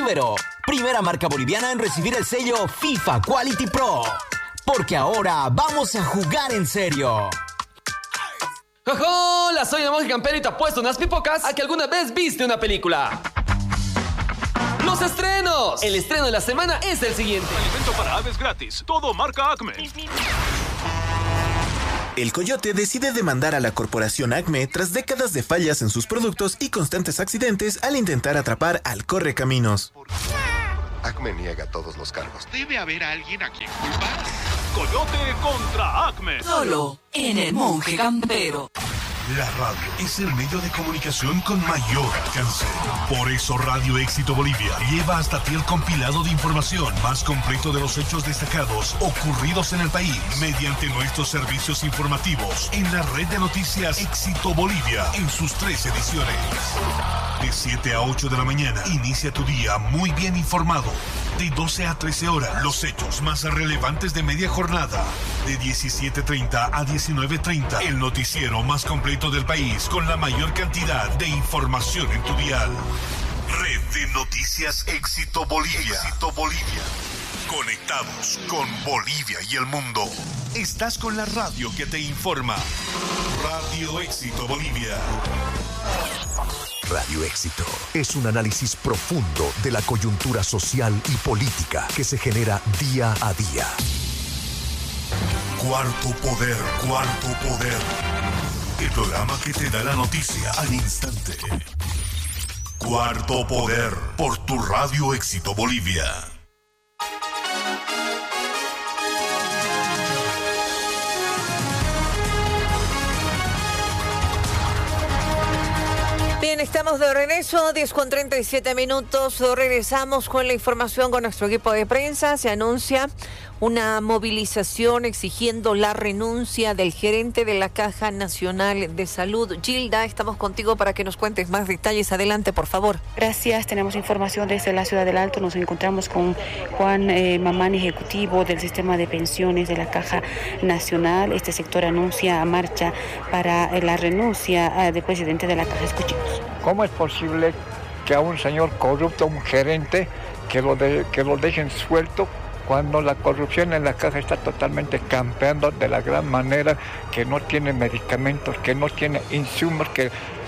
Ibero, primera marca boliviana en recibir el sello FIFA Quality Pro. Porque ahora vamos a jugar en serio. Hola, soy el monje campero y te apuesto unas pipocas a que alguna vez viste una película. ¡Los estrenos! El estreno de la semana es el siguiente. Alimento para aves gratis. Todo marca Acme. El Coyote decide demandar a la corporación Acme tras décadas de fallas en sus productos y constantes accidentes al intentar atrapar al Correcaminos. Acme niega todos los cargos. Debe haber alguien a quien culpar. Coyote contra Acme. Solo en el monje campero. La radio es el medio de comunicación con mayor alcance. Por eso Radio Éxito Bolivia lleva hasta ti el compilado de información más completo de los hechos destacados ocurridos en el país mediante nuestros servicios informativos en la red de noticias Éxito Bolivia en sus 3 ediciones. De 7 a 8 de la mañana, inicia tu día muy bien informado. De 12 a 13 horas, los hechos más relevantes de media jornada. De 17:30 a 19:30, el noticiero más completo del país con la mayor cantidad de información en tu dial. Red de Noticias Éxito Bolivia. Éxito Bolivia. Conectados con Bolivia y el mundo. Estás con la radio que te informa. Radio Éxito Bolivia. Radio Éxito es un análisis profundo de la coyuntura social y política que se genera día a día. Cuarto Poder, Cuarto Poder. El programa que te da la noticia al instante. Cuarto Poder, por tu Radio Éxito Bolivia. Bien, estamos de regreso, 10:37. Regresamos con la información con nuestro equipo de prensa. Se anuncia una movilización exigiendo la renuncia del gerente de la Caja Nacional de Salud. Gilda, estamos contigo para que nos cuentes más detalles. Adelante, por favor. Gracias. Tenemos información desde la Ciudad del Alto. Nos encontramos con Juan Mamán, ejecutivo del sistema de pensiones de la Caja Nacional. Este sector anuncia marcha para la renuncia del presidente de la Caja. Escuchemos. ¿Cómo es posible que a un señor corrupto, un gerente, que lo dejen suelto cuando la corrupción en la Caja está totalmente campeando de la gran manera, que no tiene medicamentos, que no tiene insumos, que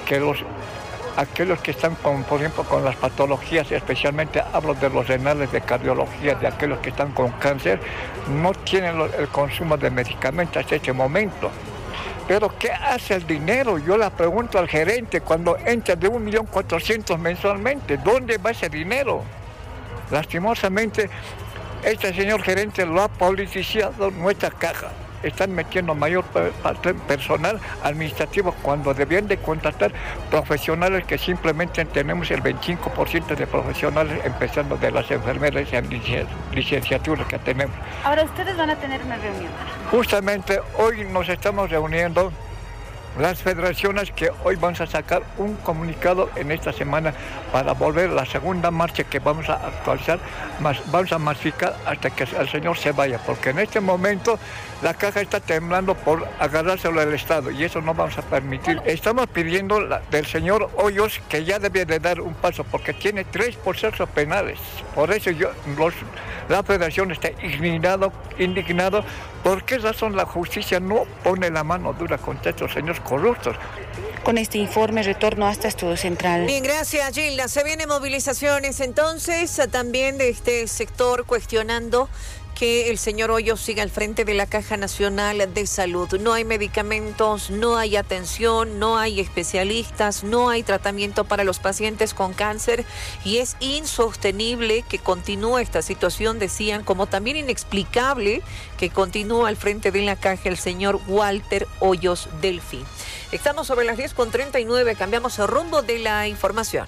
aquellos que están con, por ejemplo, con las patologías, especialmente hablo de los renales, de cardiología, de aquellos que están con cáncer, no tienen el consumo de medicamentos hasta este momento? Pero ¿qué hace el dinero? Yo le pregunto al gerente, cuando entra de 1.400.000 mensualmente, ¿dónde va ese dinero? Lastimosamente, este señor gerente lo ha politizado nuestra Caja. Están metiendo mayor personal administrativo cuando debían de contratar profesionales, que simplemente tenemos el 25% de profesionales, empezando de las enfermeras y licenciaturas que tenemos. Ahora, ustedes van a tener una reunión. Justamente hoy nos estamos reuniendo las federaciones, que hoy vamos a sacar un comunicado en esta semana para volver a la segunda marcha, que vamos a actualizar, vamos a masificar hasta que el señor se vaya, porque en este momento la Caja está temblando por agarrárselo al Estado y eso no vamos a permitir. Estamos pidiendo del señor Hoyos que ya debe de dar un paso, porque tiene 3 procesos penales. Por eso la federación está indignado. ¿Por qué razón la justicia no pone la mano dura contra estos señores corruptos? Con este informe retorno hasta Estudio Central. Bien, gracias, Gilda. Se vienen movilizaciones entonces también de este sector cuestionando que el señor Hoyos siga al frente de la Caja Nacional de Salud. No hay medicamentos, no hay atención, no hay especialistas, no hay tratamiento para los pacientes con cáncer y es insostenible que continúe esta situación, decían, como también inexplicable que continúa al frente de la Caja el señor Walter Hoyos Delfín. Estamos sobre las 10:39, cambiamos el rumbo de la información.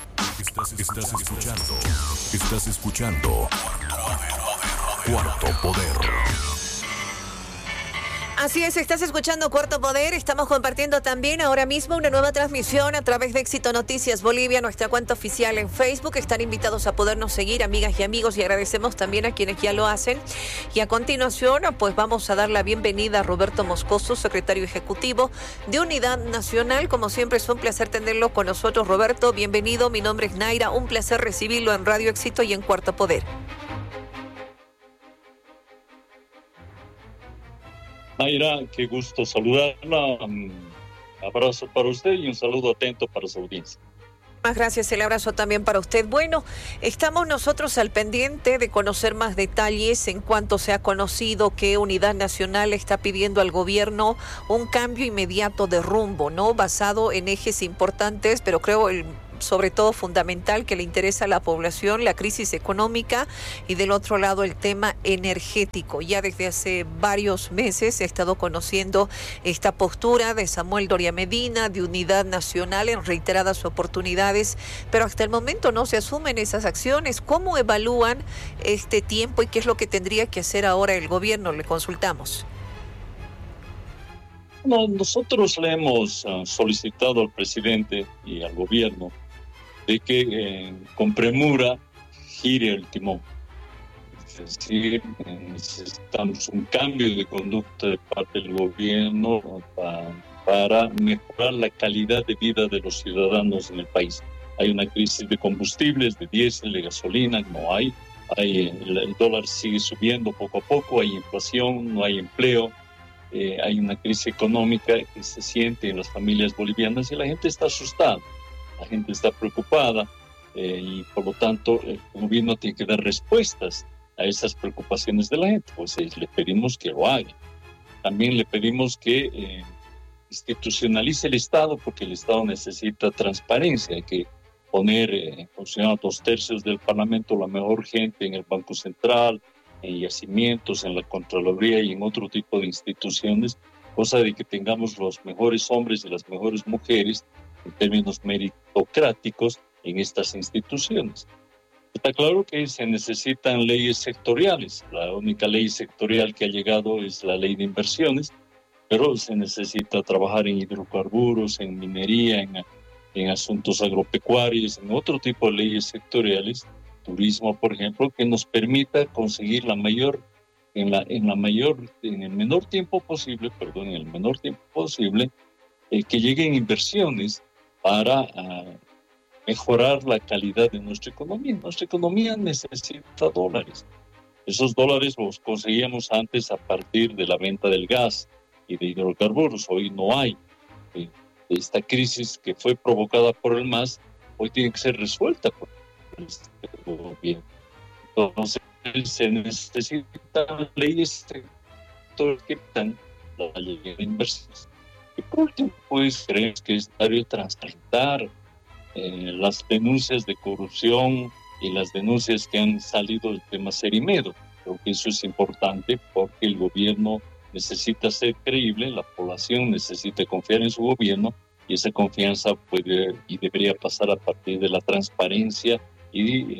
Estás escuchando Cuarto Poder. Así es, estás escuchando Cuarto Poder. Estamos compartiendo también ahora mismo una nueva transmisión a través de Éxito Noticias Bolivia, nuestra cuenta oficial en Facebook. Están invitados a podernos seguir, amigas y amigos, y agradecemos también a quienes ya lo hacen. Y a continuación, pues vamos a dar la bienvenida a Roberto Moscoso, secretario ejecutivo de Unidad Nacional. Como siempre, es un placer tenerlo con nosotros, Roberto. Bienvenido, mi nombre es Naira. Un placer recibirlo en Radio Éxito y en Cuarto Poder. Naira, qué gusto saludarla. Abrazo para usted y un saludo atento para su audiencia. Más gracias, el abrazo también para usted. Bueno, estamos nosotros al pendiente de conocer más detalles en cuanto se ha conocido que Unidad Nacional está pidiendo al gobierno un cambio inmediato de rumbo, ¿no? Basado en ejes importantes, pero creo sobre todo fundamental, que le interesa a la población, la crisis económica, y del otro lado el tema energético. Ya desde hace varios meses se ha estado conociendo esta postura de Samuel Doria Medina, de Unidad Nacional, en reiteradas oportunidades, pero hasta el momento no se asumen esas acciones. ¿Cómo evalúan este tiempo y qué es lo que tendría que hacer ahora el gobierno? Le consultamos. No, nosotros le hemos solicitado al presidente y al gobierno de que con premura gire el timón. Es decir, necesitamos un cambio de conducta de parte del gobierno para mejorar la calidad de vida de los ciudadanos en el país. Hay una crisis de combustibles, de diésel, de gasolina, no hay. El dólar sigue subiendo poco a poco, hay inflación, no hay empleo. Hay una crisis económica que se siente en las familias bolivianas y la gente está asustada. La gente está preocupada y por lo tanto el gobierno tiene que dar respuestas a esas preocupaciones de la gente. Pues le pedimos que lo haga. También le pedimos que institucionalice el Estado, porque el Estado necesita transparencia. Hay que poner en función a 2/3 del Parlamento, la mejor gente en el Banco Central, en yacimientos, en la Contraloría y en otro tipo de instituciones, cosa de que tengamos los mejores hombres y las mejores mujeres en términos meritocráticos en estas instituciones. Está claro que se necesitan leyes sectoriales. La única ley sectorial que ha llegado es la ley de inversiones, pero se necesita trabajar en hidrocarburos, en minería, en asuntos agropecuarios, en otro tipo de leyes sectoriales, turismo, por ejemplo, que nos permita conseguir en el menor tiempo posible, que lleguen inversiones para mejorar la calidad de nuestra economía. Nuestra economía necesita dólares. Esos dólares los conseguíamos antes a partir de la venta del gas y de hidrocarburos. Hoy no hay. Esta crisis que fue provocada por el MAS, hoy tiene que ser resuelta por este gobierno. Entonces, se necesitan leyes que dan la ley de inversiones. Y por último, pues creemos que es necesario transparentar las denuncias de corrupción y las denuncias que han salido del tema Serimedo. Creo que eso es importante porque el gobierno necesita ser creíble, la población necesita confiar en su gobierno, y esa confianza puede y debería pasar a partir de la transparencia y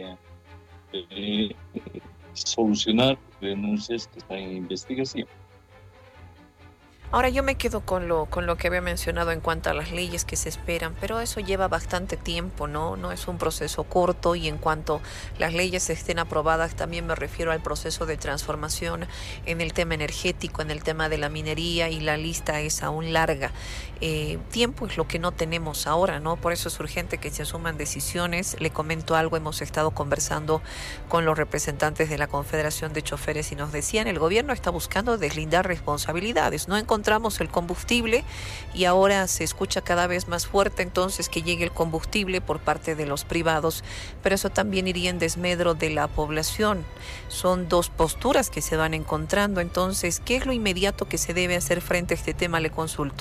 solucionar denuncias que están en investigación. Ahora yo me quedo con lo que había mencionado en cuanto a las leyes que se esperan, pero eso lleva bastante tiempo, ¿no? No es un proceso corto, y en cuanto las leyes estén aprobadas, también me refiero al proceso de transformación en el tema energético, en el tema de la minería, y la lista es aún larga. Tiempo es lo que no tenemos ahora, ¿no? Por eso es urgente que se asuman decisiones. Le comento algo, hemos estado conversando con los representantes de la Confederación de Choferes y nos decían, el gobierno está buscando deslindar responsabilidades, no encontramos el combustible, y ahora se escucha cada vez más fuerte entonces que llegue el combustible por parte de los privados, pero eso también iría en desmedro de la población. Son dos posturas que se van encontrando. Entonces, ¿qué es lo inmediato que se debe hacer frente a este tema? Le consulto.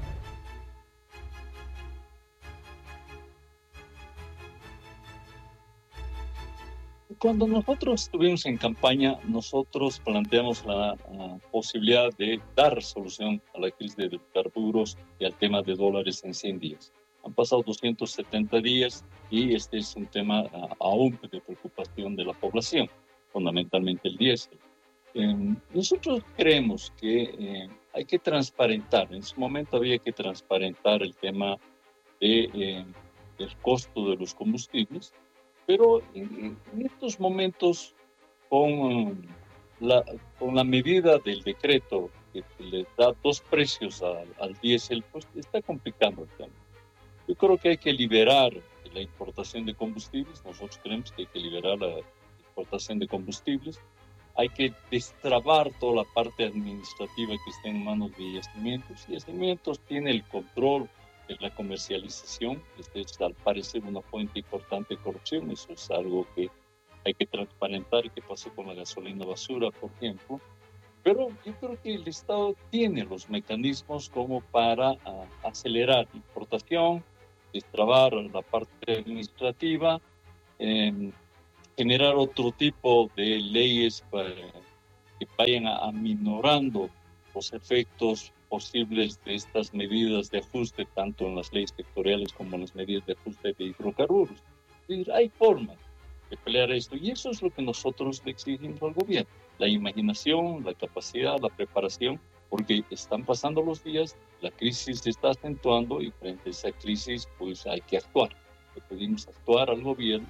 Cuando nosotros estuvimos en campaña, nosotros planteamos la posibilidad de dar solución a la crisis de hidrocarburos y al tema de dólares en 100 días. Han pasado 270 días y este es un tema aún de preocupación de la población, fundamentalmente el diésel. Nosotros creemos que hay que transparentar. En su momento había que transparentar el tema del costo de los combustibles, pero en estos momentos, con la medida del decreto que le da 2 precios al diésel, pues está complicando el tema. Yo creo que hay que liberar la importación de combustibles. Nosotros creemos que hay que liberar la importación de combustibles. Hay que destrabar toda la parte administrativa que está en manos de Yacimientos. Yacimientos tiene el control de la comercialización. Este es, al parecer, una fuente importante de corrupción. Eso es algo que hay que transparentar. ¿Qué pasó con la gasolina basura, por ejemplo? Pero yo creo que el Estado tiene los mecanismos como para acelerar la importación, destrabar la parte administrativa, generar otro tipo de leyes para que vayan aminorando los efectos posibles de estas medidas de ajuste, tanto en las leyes sectoriales como en las medidas de ajuste de hidrocarburos. Es decir, hay formas de pelear esto, y eso es lo que nosotros le exigimos al gobierno: la imaginación, la capacidad, la preparación, porque están pasando los días, la crisis se está acentuando y frente a esa crisis pues hay que actuar. Le pedimos actuar al gobierno.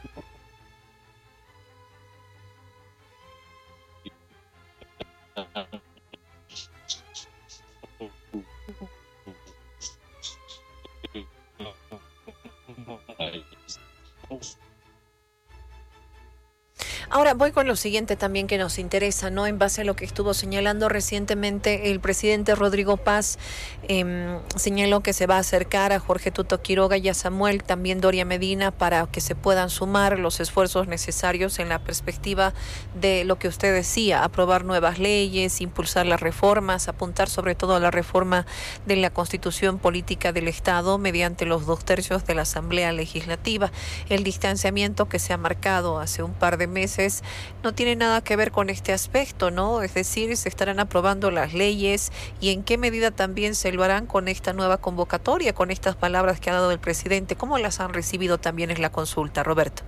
Ahora voy con lo siguiente también que nos interesa, ¿no? En base a lo que estuvo señalando recientemente el presidente Rodrigo Paz, señaló que se va a acercar a Jorge Tuto Quiroga y a Samuel, también Doria Medina, para que se puedan sumar los esfuerzos necesarios en la perspectiva de lo que usted decía: aprobar nuevas leyes, impulsar las reformas, apuntar sobre todo a la reforma de la Constitución Política del Estado mediante los 2/3 de la Asamblea Legislativa. El distanciamiento que se ha marcado hace un par de meses no tiene nada que ver con este aspecto, ¿no? Es decir, se estarán aprobando las leyes, y en qué medida también se lo harán con esta nueva convocatoria, con estas palabras que ha dado el presidente. ¿Cómo las han recibido también en la consulta, Roberto?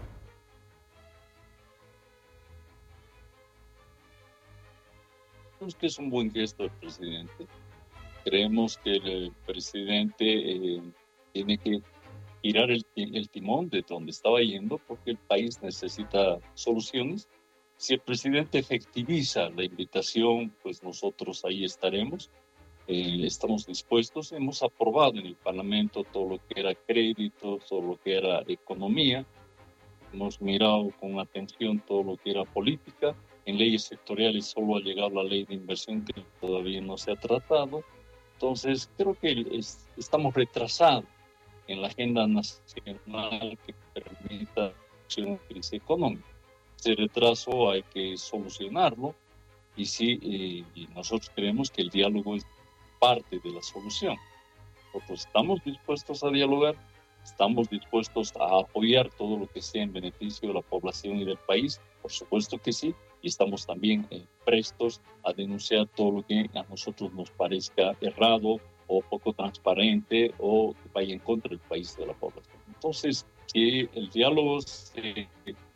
Creemos que es un buen gesto del presidente. Creemos que el presidente tiene que girar el timón de donde estaba yendo, porque el país necesita soluciones. Si el presidente efectiviza la invitación, pues nosotros ahí estaremos. Estamos dispuestos. Hemos aprobado en el Parlamento todo lo que era crédito, todo lo que era economía. Hemos mirado con atención todo lo que era política. En leyes sectoriales solo ha llegado la ley de inversión, que todavía no se ha tratado. Entonces, creo que estamos retrasados en la agenda nacional que permita una crisis económica. Ese retraso hay que solucionarlo, y sí, y nosotros creemos que el diálogo es parte de la solución. Nosotros estamos dispuestos a dialogar, estamos dispuestos a apoyar todo lo que sea en beneficio de la población y del país, por supuesto que sí, y estamos también prestos a denunciar todo lo que a nosotros nos parezca errado o poco transparente o que vaya en contra del país y de la población. Entonces, si el diálogo se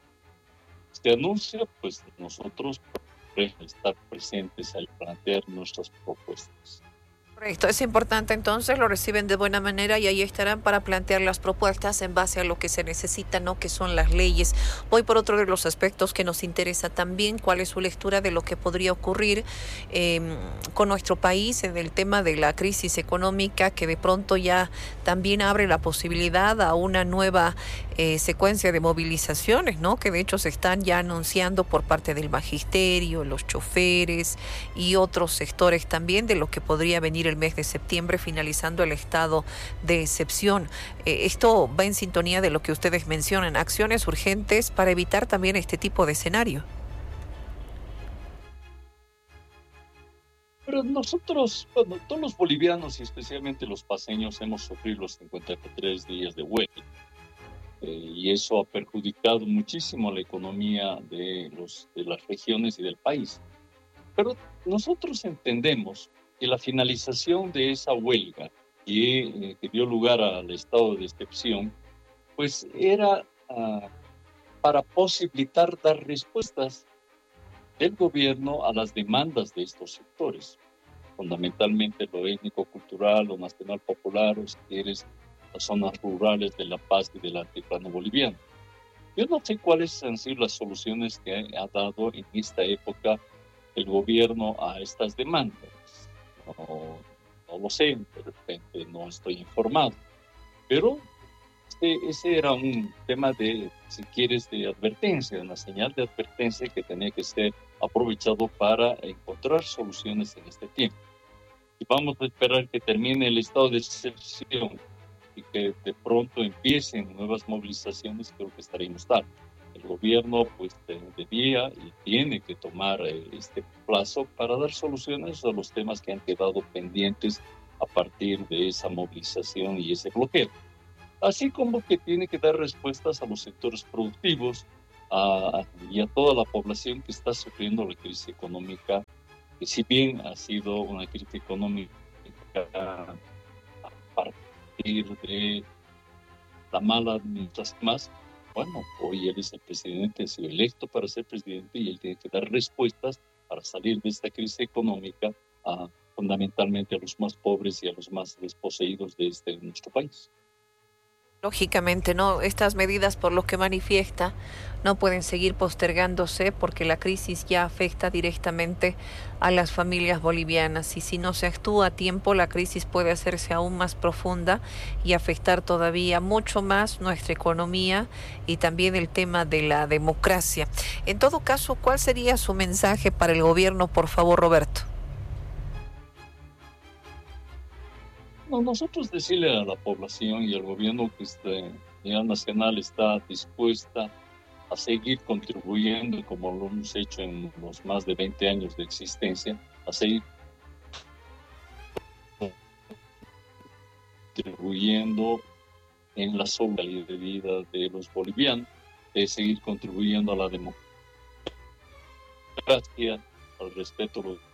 anuncia, pues nosotros podemos estar presentes al plantear nuestras propuestas. Correcto, es importante, entonces lo reciben de buena manera y ahí estarán para plantear las propuestas en base a lo que se necesita, ¿no? Que son las leyes. Voy por otro de los aspectos que nos interesa también: ¿cuál es su lectura de lo que podría ocurrir con nuestro país en el tema de la crisis económica, que de pronto ya también abre la posibilidad a una nueva secuencia de movilizaciones, ¿no? Que de hecho se están ya anunciando por parte del magisterio, los choferes y otros sectores también, de lo que podría venir el mes de septiembre, finalizando el estado de excepción. Esto va en sintonía de lo que ustedes mencionan: acciones urgentes para evitar también este tipo de escenario. Pero nosotros, bueno, todos los bolivianos y especialmente los paceños hemos sufrido los 53 días de huelga. Y eso ha perjudicado muchísimo la economía de las regiones y del país. Pero nosotros entendemos que la finalización de esa huelga que dio lugar al estado de excepción, pues era para posibilitar dar respuestas del gobierno a las demandas de estos sectores. fundamentalmente lo étnico-cultural, lo nacional popular, o si quieres, las zonas rurales de La Paz y del altiplano boliviano. Yo no sé cuáles han sido las soluciones que ha dado en esta época el gobierno a estas demandas. No lo sé, de repente no estoy informado. Pero ese era un tema de, si quieres, de advertencia, una señal de advertencia que tenía que ser aprovechado para encontrar soluciones en este tiempo. Y vamos a esperar que termine el estado de excepción y que de pronto empiecen nuevas movilizaciones. Creo que estaremos tarde. El gobierno pues debía y tiene que tomar este plazo para dar soluciones a los temas que han quedado pendientes a partir de esa movilización y ese bloqueo. Así como que tiene que dar respuestas a los sectores productivos y a toda la población que está sufriendo la crisis económica, que si bien ha sido una crisis económica a partir de la mala administración más, bueno, hoy él es el presidente, ha sido electo para ser presidente y él tiene que dar respuestas para salir de esta crisis económica fundamentalmente a los más pobres y a los más desposeídos de nuestro país. Lógicamente, ¿no? Estas medidas, por lo que manifiesta, no pueden seguir postergándose porque la crisis ya afecta directamente a las familias bolivianas y si no se actúa a tiempo, la crisis puede hacerse aún más profunda y afectar todavía mucho más nuestra economía y también el tema de la democracia. En todo caso, ¿cuál sería su mensaje para el gobierno, por favor, Roberto? Nosotros decirle a la población y al gobierno que a nivel nacional está dispuesta a seguir contribuyendo, como lo hemos hecho en los más de 20 años de existencia, a seguir contribuyendo en la calidad de vida de los bolivianos, de seguir contribuyendo a la democracia, al respeto a los